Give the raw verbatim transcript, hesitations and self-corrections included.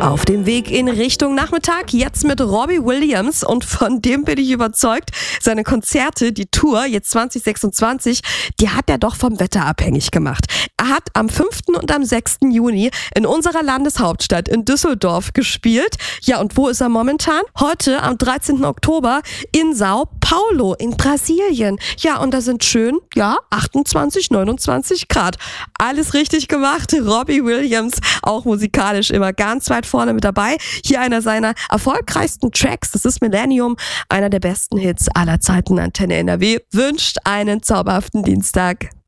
Auf dem Weg in Richtung Nachmittag, jetzt mit Robbie Williams, und von dem bin ich überzeugt, seine Konzerte, die Tour, jetzt zwanzig sechsundzwanzig, die hat er doch vom Wetter abhängig gemacht. Er hat am fünften und am sechsten Juni in unserer Landeshauptstadt in Düsseldorf gespielt. Ja, und wo ist er momentan? Heute am dreizehnten Oktober in Sao Paulo in Brasilien. Ja, und da sind schön, ja, achtundzwanzig, neunundzwanzig Grad. Alles richtig gemacht. Robbie Williams, auch musikalisch immer ganz weit vorne mit dabei. Hier einer seiner erfolgreichsten Tracks, das ist Millennium, einer der besten Hits aller Zeiten. Antenne N R W wünscht einen zauberhaften Dienstag.